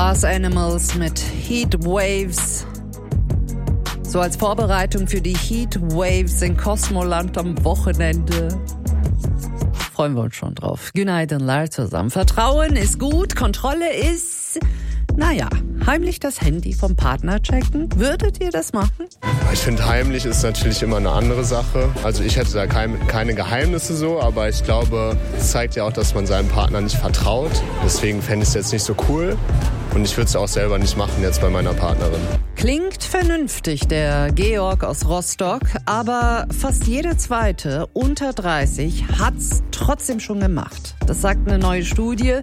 Glass Animals mit Heat Waves. So als Vorbereitung für die Heat Waves in Kosmoland am Wochenende. Freuen wir uns schon drauf. Günaydın Lar zusammen. Vertrauen ist gut, Kontrolle ist, heimlich das Handy vom Partner checken. Würdet ihr das machen? Ich finde, heimlich ist natürlich immer eine andere Sache. Also ich hätte da keine Geheimnisse so, aber ich glaube, es zeigt ja auch, dass man seinem Partner nicht vertraut. Deswegen fände ich es jetzt nicht so cool. Und ich würde es auch selber nicht machen jetzt bei meiner Partnerin. Klingt vernünftig, der Georg aus Rostock, aber fast jede zweite unter 30 hat's trotzdem schon gemacht. Das sagt eine neue Studie.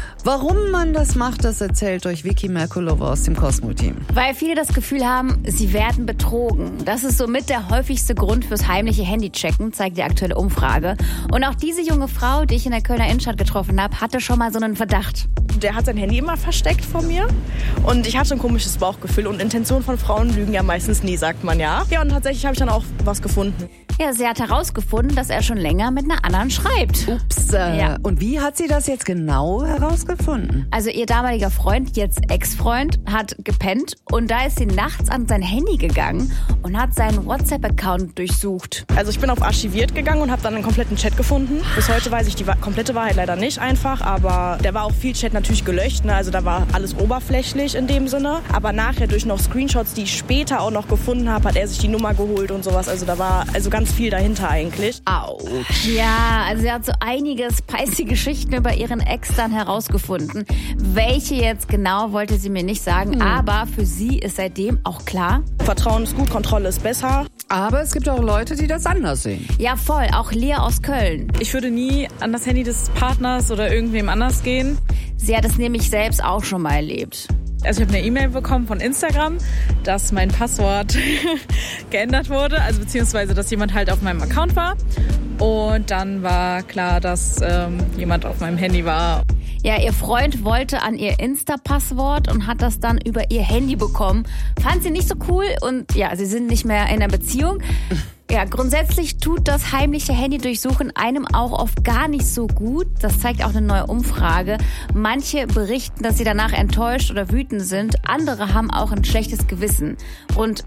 Warum man das macht, das erzählt euch Vicky Merkulova aus dem Cosmo-Team. Weil viele das Gefühl haben, sie werden betrogen. Das ist somit der häufigste Grund fürs heimliche Handychecken, zeigt die aktuelle Umfrage. Und auch diese junge Frau, die ich in der Kölner Innenstadt getroffen habe, hatte schon mal so einen Verdacht. Der hat sein Handy immer versteckt vor mir und ich hatte ein komisches Bauchgefühl und Intentionen von Frauen lügen ja meistens nie, sagt man ja. Ja, und tatsächlich habe ich dann auch was gefunden. Ja, sie hat herausgefunden, dass er schon länger mit einer anderen schreibt. Ups, Ja. Und wie hat sie das jetzt genau herausgefunden? Also ihr damaliger Freund, jetzt Ex-Freund, hat gepennt und da ist sie nachts an sein Handy gegangen und hat seinen WhatsApp-Account durchsucht. Also ich bin auf archiviert gegangen und habe dann einen kompletten Chat gefunden. Bis heute weiß ich die komplette Wahrheit leider nicht einfach, aber da war auch viel Chat natürlich gelöscht, ne? Also da war alles oberflächlich in dem Sinne. Aber nachher durch noch Screenshots, die ich später auch noch gefunden habe, hat er sich die Nummer geholt und sowas. Also da war ganz viel dahinter eigentlich. Autsch. Ja, also sie hat so einige spicy Geschichten über ihren Ex dann herausgefunden. Welche jetzt genau, wollte sie mir nicht sagen, aber für sie ist seitdem auch klar. Vertrauen ist gut, Kontrolle ist besser. Aber es gibt auch Leute, die das anders sehen. Ja, voll, auch Lea aus Köln. Ich würde nie an das Handy des Partners oder irgendwem anders gehen. Sie hat es nämlich selbst auch schon mal erlebt. Also ich habe eine E-Mail bekommen von Instagram, dass mein Passwort geändert wurde, also beziehungsweise, dass jemand halt auf meinem Account war. Und dann war klar, dass jemand auf meinem Handy war. Ja, ihr Freund wollte an ihr Insta-Passwort und hat das dann über ihr Handy bekommen. Fand sie nicht so cool und ja, sie sind nicht mehr in einer Beziehung. Ja, grundsätzlich tut das heimliche Handy-Durchsuchen einem auch oft gar nicht so gut. Das zeigt auch eine neue Umfrage. Manche berichten, dass sie danach enttäuscht oder wütend sind. Andere haben auch ein schlechtes Gewissen. Rund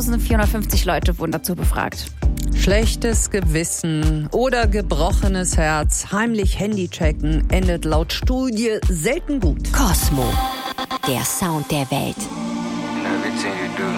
1450 Leute wurden dazu befragt. Schlechtes Gewissen oder gebrochenes Herz, heimlich Handy checken, endet laut Studie selten gut. Cosmo, der Sound der Welt. Everything you do,